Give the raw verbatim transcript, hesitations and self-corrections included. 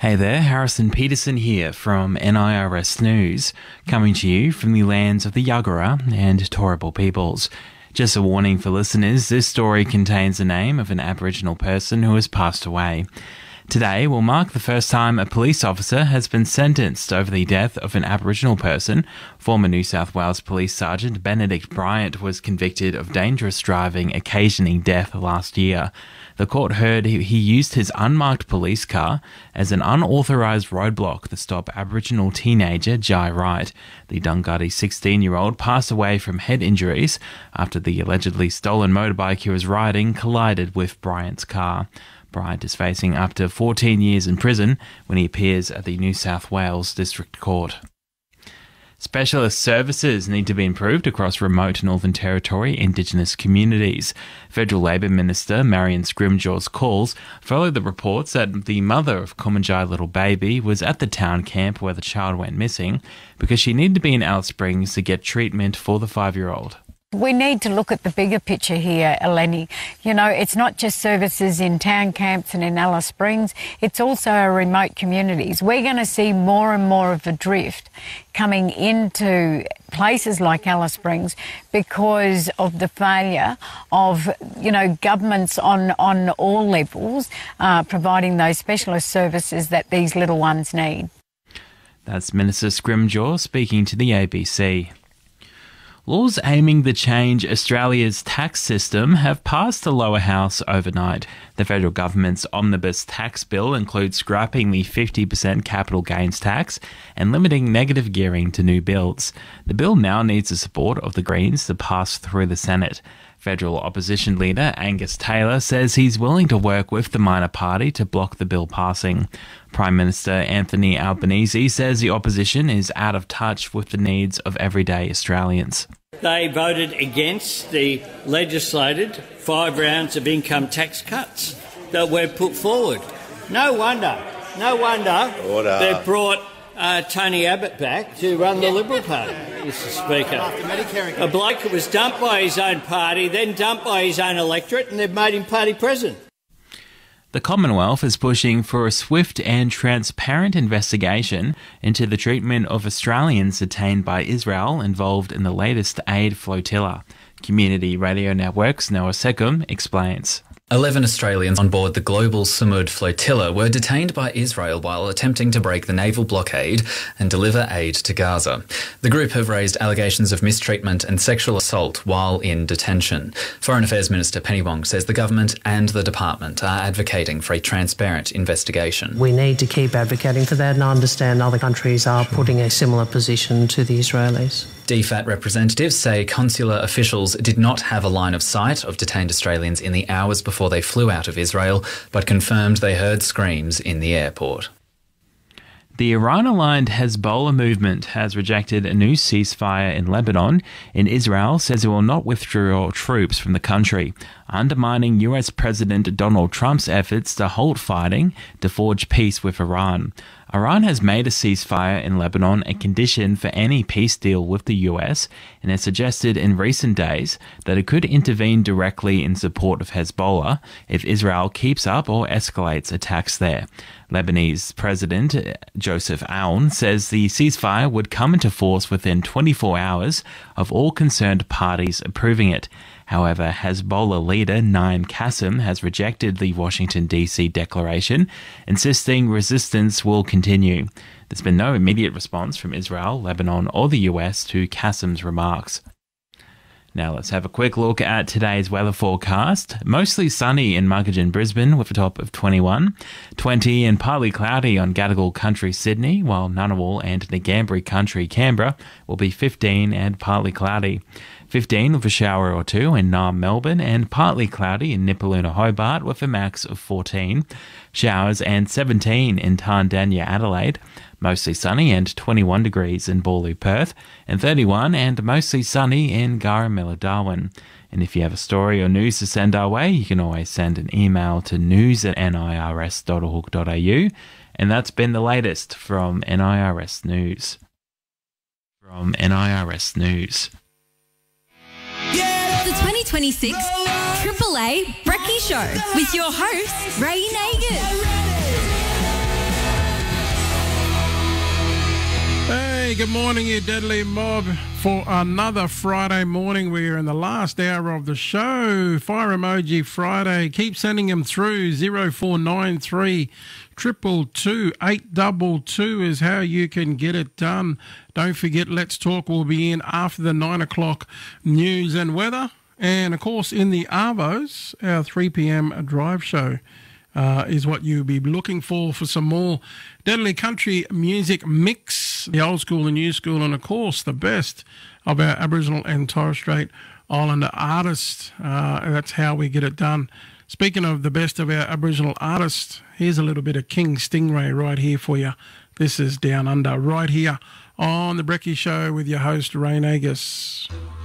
Hey there, Harrison Peterson here from N I R S News, coming to you from the lands of the Yagara and Turrbal peoples. Just a warning for listeners, this story contains the name of an Aboriginal person who has passed away. Today will mark the first time a police officer has been sentenced over the death of an Aboriginal person. Former New South Wales Police Sergeant Benedict Bryant was convicted of dangerous driving occasioning death last year. The court heard he used his unmarked police car as an unauthorised roadblock to stop Aboriginal teenager Jai Wright. The Dunghutti sixteen-year-old passed away from head injuries after the allegedly stolen motorbike he was riding collided with Bryant's car. Bryant is facing up to fourteen years in prison when he appears at the New South Wales District Court. Specialist services need to be improved across remote Northern Territory Indigenous communities. Federal Labor Minister Marion Scrimgeour's calls follow the reports that the mother of Kumanjai little baby was at the town camp where the child went missing because she needed to be in Alice Springs to get treatment for the five-year-old. We need to look at the bigger picture here, Eleni. You know, it's not just services in town camps and in Alice Springs, it's also our remote communities. We're going to see more and more of a drift coming into places like Alice Springs because of the failure of, you know, governments on, on all levels uh, providing those specialist services that these little ones need. That's Minister Scrimgeour speaking to the A B C. Laws aiming to change Australia's tax system have passed the lower house overnight. The federal government's omnibus tax bill includes scrapping the fifty percent capital gains tax and limiting negative gearing to new builds. The bill now needs the support of the Greens to pass through the Senate. Federal opposition leader Angus Taylor says he's willing to work with the minor party to block the bill passing. Prime Minister Anthony Albanese says the opposition is out of touch with the needs of everyday Australians. They voted against the legislated five rounds of income tax cuts that were put forward. No wonder, no wonder Order. They've brought uh, Tony Abbott back to run the Liberal Party, Mister Speaker. A bloke who was dumped by his own party, then dumped by his own electorate, and they've made him party president. The Commonwealth is pushing for a swift and transparent investigation into the treatment of Australians detained by Israel involved in the latest aid flotilla. Community Radio Network's Noah Sekum explains. Eleven Australians on board the global Samud flotilla were detained by Israel while attempting to break the naval blockade and deliver aid to Gaza. The group have raised allegations of mistreatment and sexual assault while in detention. Foreign Affairs Minister Penny Wong says the government and the department are advocating for a transparent investigation. We need to keep advocating for that, and I understand other countries are putting a similar position to the Israelis. D F A T representatives say consular officials did not have a line of sight of detained Australians in the hours before they flew out of Israel, but confirmed they heard screams in the airport. The Iran-aligned Hezbollah movement has rejected a new ceasefire in Lebanon, and Israel says it will not withdraw troops from the country, undermining U S President Donald Trump's efforts to halt fighting to forge peace with Iran. Iran has made a ceasefire in Lebanon a condition for any peace deal with the U S and has suggested in recent days that it could intervene directly in support of Hezbollah if Israel keeps up or escalates attacks there. Lebanese President Joseph Aoun says the ceasefire would come into force within twenty-four hours of all concerned parties approving it. However, Hezbollah leader Naim Qassem has rejected the Washington, D C declaration, insisting resistance will continue. There's been no immediate response from Israel, Lebanon, or the U S to Qassem's remarks. Now let's have a quick look at today's weather forecast. Mostly sunny in Muggeridge, Brisbane with a top of twenty-one. twenty and partly cloudy on Gadigal Country, Sydney, while Ngunnawal and Ngambri Country, Canberra will be fifteen and partly cloudy. fifteen with a shower or two in Naarm, Melbourne, and partly cloudy in Nipaluna, Hobart with a max of fourteen. Showers and seventeen in Tandanya, Adelaide. Mostly sunny and twenty-one degrees in Boorloo, Perth, and thirty-one and mostly sunny in Garamilla, Darwin. And if you have a story or news to send our way, you can always send an email to news at nirs dot org dot a u. And that's been the latest from N I R S News. From N I R S News. The twenty twenty-six Triple A Brekkie Show with your host, Ray Nagin. Hey, good morning, you deadly mob. For another Friday morning, we're in the last hour of the show. Fire emoji Friday. Keep sending them through. zero four nine three two two two eight two two is how you can get it done. Don't forget, Let's Talk will be in after the nine o'clock news and weather. And, of course, in the Arvos, our three p.m. drive show. Uh, is what you'll be looking for for some more deadly country music mix, the old school and new school, and of course the best of our Aboriginal and Torres Strait Islander artists. Uh, that's how we get it done. Speaking of the best of our Aboriginal artists, here's a little bit of King Stingray right here for you. This is Down Under right here on The Brekkie Show with your host, Rain Agus.